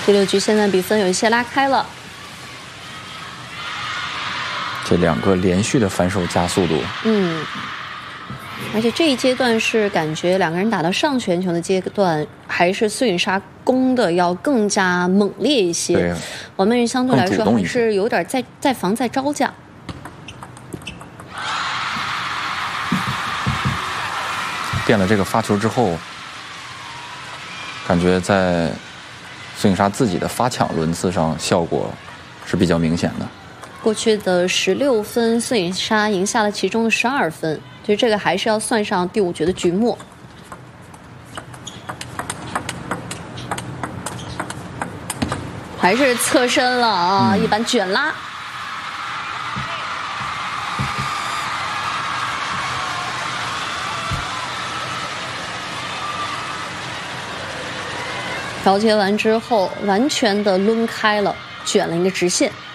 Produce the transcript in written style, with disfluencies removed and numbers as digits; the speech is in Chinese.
第6局现在比分有一些拉开了。 这2个连续的反手加速度， 而且这一阶段是感觉2个人打到上旋球的阶段，还是孙颖莎攻的要更加猛烈一些。 对， 王曼昱相对来说还是有点在防在招架。 垫了这个发球之后，感觉在孙颖莎自己的发抢轮次上效果是比较明显的。 过去的16分，孙颖莎赢下了其中的12分，所以这个还是要算上第5局的局末。还是侧身了啊，一板卷拉。调节完之后，完全的抡开了，卷了一个直线。